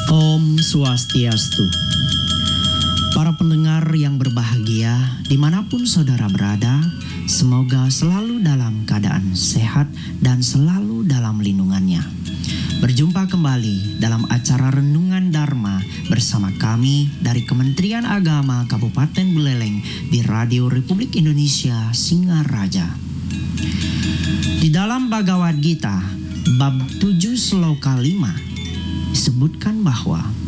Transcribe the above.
Om Swastiastu. Para pendengar yang berbahagia, dimanapun saudara berada, semoga selalu dalam keadaan sehat dan selalu dalam lindungannya. Berjumpa kembali dalam acara Renungan Dharma bersama kami dari Kementerian Agama Kabupaten Buleleng di Radio Republik Indonesia Singaraja. Di dalam Bhagavad Gita, bab 7 sloka 5, disebutkan bahwa